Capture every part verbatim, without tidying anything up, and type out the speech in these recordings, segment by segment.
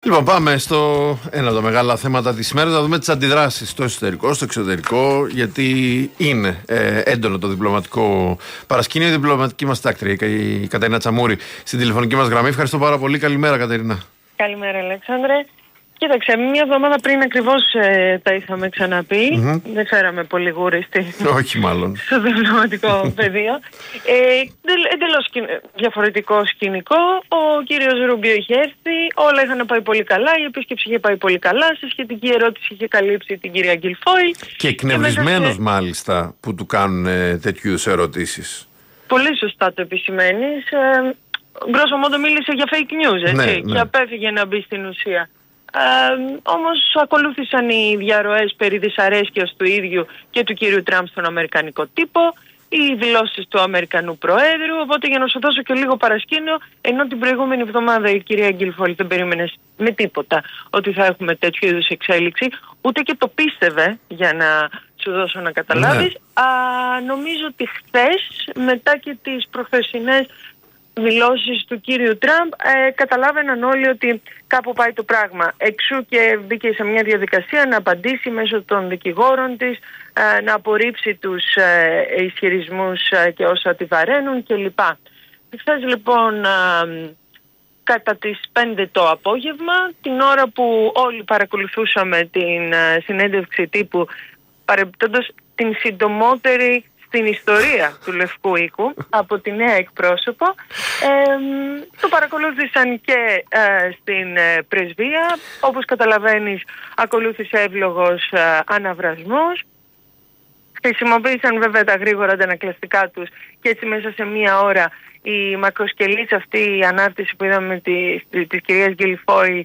Λοιπόν, πάμε στο ένα από τα μεγάλα θέματα της ημέρας, να δούμε τις αντιδράσεις στο εσωτερικό, στο εξωτερικό, γιατί είναι ε, έντονο το διπλωματικό παρασκήνιο. Η διπλωματική μας τάκτρια, η Κατερίνα Τσαμούρη, στην τηλεφωνική μας γραμμή. Ευχαριστώ πάρα πολύ. Καλημέρα, Κατερίνα. Καλημέρα, Αλέξανδρε. Κοίταξε, μία εβδομάδα πριν ακριβώς ε, τα είχαμε ξαναπεί. Mm-hmm. Δεν φέραμε πολύ γούριστη. Όχι, μάλλον. Στο διπλωματικό πεδίο. Ε, εντελώς διαφορετικό σκηνικό. Ο κύριος Ρούμπιο είχε έρθει, όλα είχαν πάει πολύ καλά. Η επίσκεψη είχε πάει πολύ καλά. Σε σχετική ερώτηση είχε καλύψει την κυρία Γκιλφόιλ. Και εκνευρισμένος σε... μάλιστα που του κάνουν ε, τέτοιου είδους ερωτήσεις. Πολύ σωστά το επισημαίνεις. Ε, Γκρόσο μόντο μίλησε για fake news, έτσι, ναι, ναι. Και απέφυγε να μπει στην ουσία. Ε, όμως ακολούθησαν οι διαρροές περί δυσαρέσκειας του ίδιου και του κύριου Τραμπ στον αμερικανικό τύπο, οι δηλώσεις του Αμερικανού Προέδρου. Οπότε, για να σου δώσω και λίγο παρασκήνιο, ενώ την προηγούμενη εβδομάδα η κυρία Γκιλφόιλ δεν περίμενε με τίποτα ότι θα έχουμε τέτοιου είδους εξέλιξη, ούτε και το πίστευε, για να σου δώσω να καταλάβεις. Ναι. Α, νομίζω ότι χθες, μετά και τις προχθεσινές δηλώσεις του κύριου Τραμπ, ε, καταλάβαιναν όλοι ότι κάπου πάει το πράγμα. Εξού και μπήκε σε μια διαδικασία να απαντήσει μέσω των δικηγόρων της, ε, να απορρίψει τους ε, ισχυρισμούς ε, και όσα τη βαραίνουν κλπ. Χθες λοιπόν, ε, κατά τις πέντε το απόγευμα, την ώρα που όλοι παρακολουθούσαμε την ε, συνέντευξη τύπου, παρεμπιπτόντως την συντομότερη στην ιστορία του Λευκού Οίκου από τη νέα εκπρόσωπο, ε, το παρακολούθησαν και ε, στην ε, πρεσβεία. Όπως καταλαβαίνεις, ακολούθησε εύλογος ε, αναβρασμός. Χρησιμοποίησαν βέβαια τα γρήγορα αντανακλαστικά τους και έτσι μέσα σε μία ώρα η μακροσκελής αυτή η ανάρτηση που είδαμε τη, τη, της κυρίας Γκιλφόιλ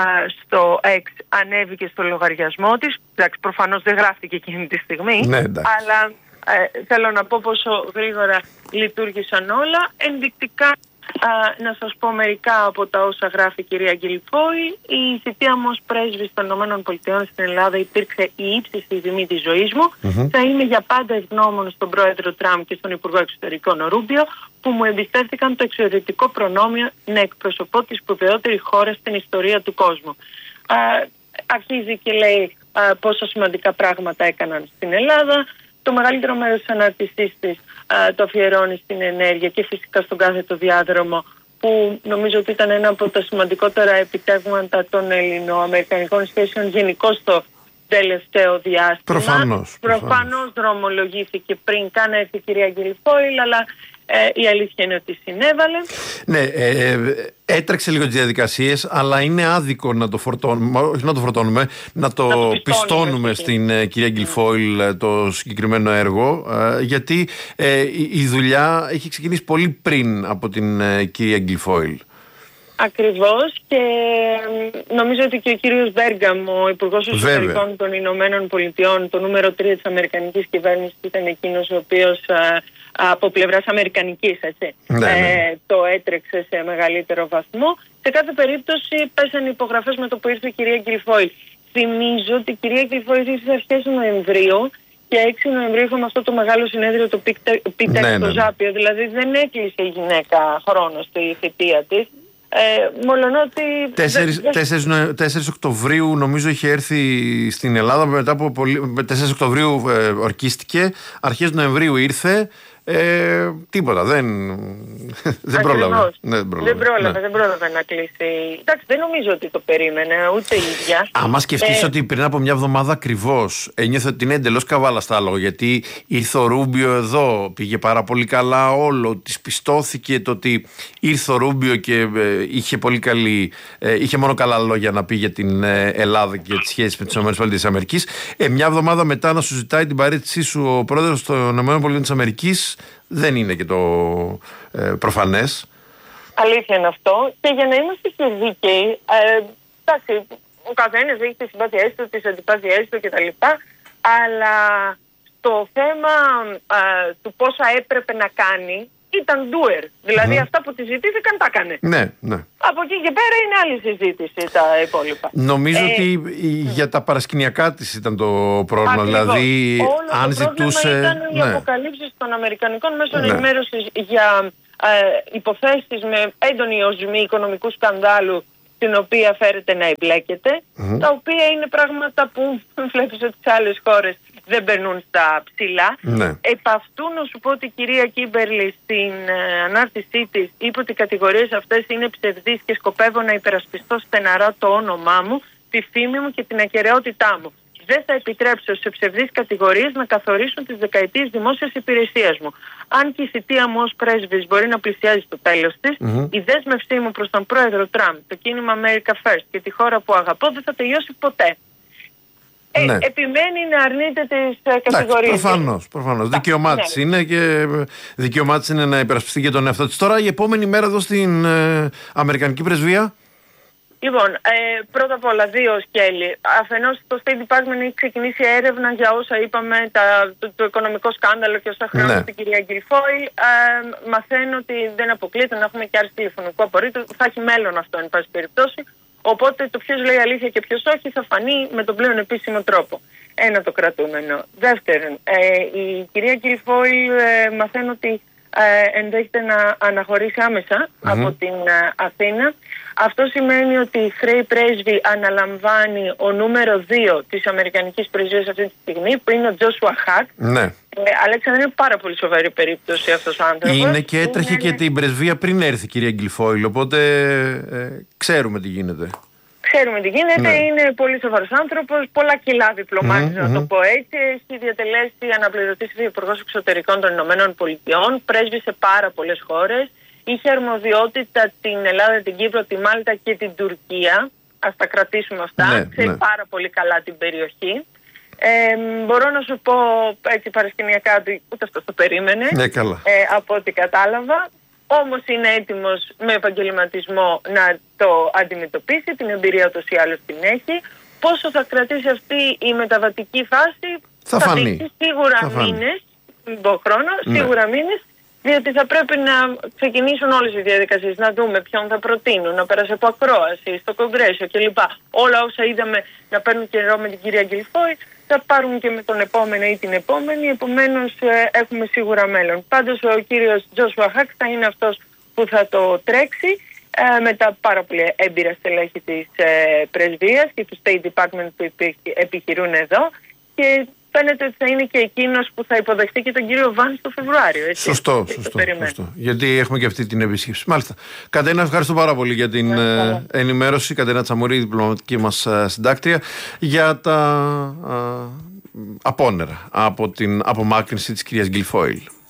στο X ανέβηκε στο λογαριασμό της. Εντάξει, προφανώς δεν γράφτηκε εκείνη τη στιγμή, ναι, αλλά Ε, θέλω να πω πόσο γρήγορα λειτουργήσαν όλα. Ενδεικτικά, α, να σας πω μερικά από τα όσα γράφει η κυρία Γκιλφόιλ. Η θητεία μου ως πρέσβης των ΗΠΑ στην Ελλάδα υπήρξε η ύψιστη τιμή της ζωής μου. Mm-hmm. Θα είμαι για πάντα ευγνώμων στον πρόεδρο Τραμπ και στον Υπουργό Εξωτερικών Ρούμπιο, που μου εμπιστεύτηκαν το εξαιρετικό προνόμιο να εκπροσωπώ τη σπουδαιότερη χώρα στην ιστορία του κόσμου. Α, αρχίζει και λέει α, πόσα σημαντικά πράγματα έκαναν στην Ελλάδα. Το μεγαλύτερο μέρος της ανάρτησής της α, το αφιερώνει στην ενέργεια και φυσικά στον κάθετο διάδρομο, που νομίζω ότι ήταν ένα από τα σημαντικότερα επιτεύγματα των ελληνοαμερικανικών σχέσεων γενικώς στο τελευταίο διάστημα. Προφανώς. Προφανώς δρομολογήθηκε πριν καν έρθει η κυρία Γκιλφόιλ, αλλά ε, η αλήθεια είναι ότι συνέβαλε. Ναι, ε, έτρεξε λίγο τις διαδικασίες, αλλά είναι άδικο να το φορτώνουμε, όχι να το φορτώνουμε, να το, να το πιστώνουμε, πιστώνουμε στην ε, κυρία Γκιλφόιλ ε, το συγκεκριμένο έργο, ε, γιατί ε, η, η δουλειά έχει ξεκινήσει πολύ πριν από την ε, κυρία Γκιλφόιλ. Ακριβώς, και νομίζω ότι και ο κύριος Μπέργκαμ, ο Υπουργός Εξωτερικών των Ηνωμένων Πολιτειών, το νούμερο τρία της Αμερικανικής κυβέρνησης, ήταν εκείνος ο οποίος α, από πλευράς αμερικανικής, έτσι, ναι, ναι. Ε, το έτρεξε σε μεγαλύτερο βαθμό. Σε κάθε περίπτωση πέσανε υπογραφές με το που ήρθε η κυρία Γκιλφόιλ. Θυμίζω ότι η κυρία Γκιλφόιλ ήρθε στις αρχές Νοεμβρίου και έξι Νοεμβρίου είχαμε αυτό το μεγάλο συνέδριο, το πι τεκ στο Ζάπιο. Δηλαδή δεν έκλεισε η γυναίκα χρόνο στη θητεία της. Ε, μολονότι τέσσερις Οκτωβρίου νομίζω είχε έρθει στην Ελλάδα, μετά από πολύ, τέσσερις Οκτωβρίου ε, ορκίστηκε, αρχές Νοεμβρίου ήρθε. Ε, τίποτα, δεν, δεν πρόλαβε. Ναι, δεν πρόλαβε, δεν πρόλαβε, ναι. δεν πρόλαβε να κλείσει. Εντάξει, δεν νομίζω ότι το περίμενε ούτε η ίδια. Άμα σκεφτείς ε... ότι πριν από μια εβδομάδα ακριβώς ένιωθε ότι είναι εντελώς καβάλα στα άλογα, γιατί ήρθε ο Ρούμπιο εδώ, πήγε πάρα πολύ καλά όλο, της πιστώθηκε το ότι ήρθε ο Ρούμπιο και ε, είχε πολύ καλή, ε, είχε μόνο καλά λόγια να πει για την ε, Ελλάδα και τις σχέσεις με τις ΗΠΑ. Ε, μια εβδομάδα μετά να σου ζητάει την παρέτησή σου ο πρόεδρος των ΗΠΑ, δεν είναι και το ε, προφανές. Αλήθεια είναι αυτό. Και για να είμαστε και δίκαιοι, ε, εντάξει, ο καθένας έχει τις συμπάθειές του, τις αντιπάθειές του κτλ. Αλλά το θέμα ε, του πόσα έπρεπε να κάνει ήταν doer. Δηλαδή mm. αυτά που τη ζητήθηκαν τα έκανε. Ναι, ναι. Από εκεί και πέρα είναι άλλη συζήτηση τα υπόλοιπα. Νομίζω ε, ότι ε, για τα παρασκηνιακά της ήταν το πρόβλημα. Ακριβώς. Δηλαδή, όλο αν το ζητούσε. Ήταν ναι. οι αποκαλύψεις των Αμερικανικών μέσων ναι. ενημέρωσης για ε, υποθέσεις με έντονη οσμή οικονομικού σκανδάλου στην οποία φέρεται να εμπλέκεται, mm-hmm. τα οποία είναι πράγματα που βλέπεις ότι σε άλλες χώρες δεν περνούν στα ψηλά. Ναι. Επ' αυτού να σου πω ότι η κυρία Κίμπερλι στην ε, ανάρτησή της είπε ότι οι κατηγορίες αυτές είναι ψευδείς και σκοπεύω να υπερασπιστώ στεναρά το όνομά μου, τη φήμη μου και την ακεραιότητά μου. Δεν θα επιτρέψω σε ψευδείς κατηγορίες να καθορίσουν τις δεκαετίες δημόσιας υπηρεσίας μου. Αν και η θητεία μου ως πρέσβης μπορεί να πλησιάζει στο τέλος της, mm-hmm. η δέσμευσή μου προς τον πρόεδρο Τραμπ, το κίνημα America First και τη χώρα που αγαπώ δεν θα τελειώσει ποτέ. Ναι. Ε, επιμένει να αρνείται τις ε, κατηγορίες. Προφανώς, προφανώς. Δικαίωμά της ναι. είναι και δικαίωμά της είναι να υπερασπιστεί και τον εαυτό της. Τώρα η επόμενη μέρα εδώ στην ε, Αμερικανική Πρεσβεία. Λοιπόν, ε, πρώτα απ' όλα δύο σκέλη. Αφενός το State Department έχει ξεκινήσει έρευνα για όσα είπαμε, τα, το, το οικονομικό σκάνδαλο και όσα χρεώνει ναι. την κυρία Γκιλφόιλ. Ε, μαθαίνω ότι δεν αποκλείεται να έχουμε και άρση τηλεφωνικού απορρίτου. Θα έχει μέλλον αυτό, εν πάση περιπτώσει. Οπότε το ποιος λέει αλήθεια και ποιος όχι θα φανεί με τον πλέον επίσημο τρόπο. Ένα το κρατούμενο. Δεύτερον, ε, η κυρία Γκιλφόιλ ε, μαθαίνω ότι ε, ενδέχεται να αναχωρήσει άμεσα mm-hmm. από την ε, Αθήνα. Αυτό σημαίνει ότι η Χρέη Πρέσβη αναλαμβάνει ο νούμερο δύο της Αμερικανικής Πρεσβείας αυτή τη στιγμή, που είναι ο Τζόσουα Χακ. Ναι. Ε, Αλέξανδρα, είναι πάρα πολύ σοβαρή περίπτωση αυτός ο άνθρωπος. Είναι και έτρεχε είναι... και την πρεσβεία πριν έρθει η κυρία Γκιλφόιλ, οπότε ε, ξέρουμε τι γίνεται. Ξέρουμε τι γίνεται, ναι. είναι πολύ σοβαρός άνθρωπος, πολλά κιλά διπλωμάτης, mm-hmm. να το πω έτσι. Έχει διατελέσει αναπληρωτής υπουργός εξωτερικών των Ηνωμένων Πολιτειών, πρέσβησε πάρα πολλές χώρες. Είχε αρμοδιότητα την Ελλάδα, την Κύπρο, τη Μάλτα και την Τουρκία. Ας τα κρατήσουμε αυτά. Ναι, Ξέρει ναι. πάρα πολύ καλά την περιοχή. Ε, μπορώ να σου πω έτσι παρασκηνιακά ότι ούτε αυτό το περίμενε. Ναι, καλά. Ε, από ό,τι κατάλαβα. Όμως είναι έτοιμος με επαγγελματισμό να το αντιμετωπίσει. Την εμπειρία ούτως ή άλλως την έχει. Πόσο θα κρατήσει αυτή η μεταβατική φάση θα, θα φανεί. Σίγουρα θα μήνες. Μην πω χρόνο. Ναι. Σίγουρα μήνες. Διότι θα πρέπει να ξεκινήσουν όλες οι διαδικασίες, να δούμε ποιον θα προτείνουν, να περάσει από ακρόαση, στο Κογκρέσιο κλπ. Όλα όσα είδαμε να παίρνουν καιρό με την κυρία Γκιλφόιλ, θα πάρουν και με τον επόμενο ή την επόμενη, επομένως ε, έχουμε σίγουρα μέλλον. Πάντως ο κύριος Τζόσουα Χακ θα είναι αυτός που θα το τρέξει ε, με τα πάρα πολύ έμπειρα στελέχη της ε, πρεσβείας και του State Department που επιχειρούν εδώ και φαίνεται ότι θα είναι και εκείνος που θα υποδεχτεί και τον κύριο Βάνς το Φεβρουάριο. Έτσι. Σωστό, σωστό, σωστό. Γιατί έχουμε και αυτή την επίσκεψη. Μάλιστα. Κατερίνα, ευχαριστώ πάρα πολύ για την ε, ενημέρωση. Κατερίνα Τσαμουρή, διπλωματική μας ε, συντάκτρια, για τα ε, απόνερα από την απομάκρυνση της κυρίας Γκιλφόιλ.